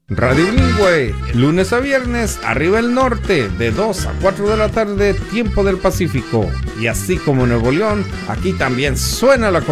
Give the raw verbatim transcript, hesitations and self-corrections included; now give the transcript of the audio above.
Radio Bilingüe, lunes a viernes, arriba el norte, de dos a cuatro de la tarde, tiempo del Pacífico. Y así como Nuevo León, aquí también suena la